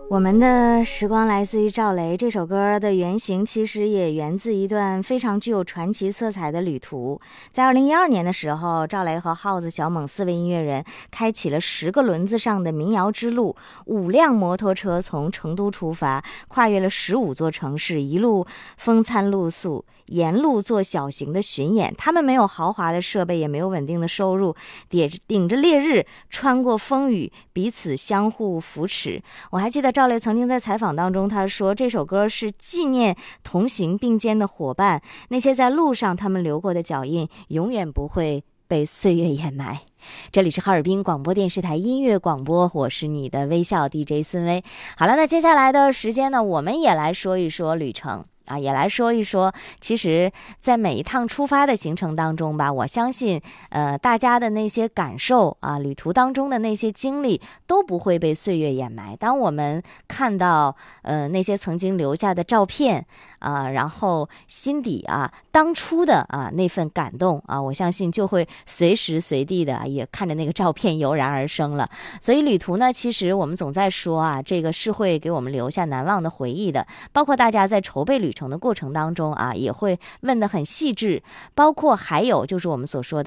我们的时光来自于赵雷，这首歌的原型其实也源自一段非常具有传奇色彩的旅途。在2012年的时候，赵雷和耗子、小猛4位音乐人开启了10个轮子上的民谣之路，5辆摩托车从成都出发，跨越了15座城市，一路风餐露宿，沿路做小型的巡演。他们没有豪华的设备，也没有稳定的收入，顶着烈日，穿过风雨，彼此相互扶持。我还记得赵雷曾经在采访当中他说，这首歌是纪念同行并肩的伙伴，那些在路上他们留过的脚印永远不会被岁月掩埋。这里是哈尔滨广播电视台音乐广播，我是你的微笑 DJ 孙薇。好了，那接下来的时间呢，我们也来说一说旅程也来说一说，其实在每一趟出发的行程当中吧，我相信大家的那些感受旅途当中的那些经历都不会被岁月掩埋。当我们看到那些曾经留下的照片然后心底当初的那份感动我相信就会随时随地的也看着那个照片油然而生了。所以旅途呢，其实我们总在说这个是会给我们留下难忘的回忆的，包括大家在筹备旅程的过程当中也会问得很细致，包括还有就是我们所说的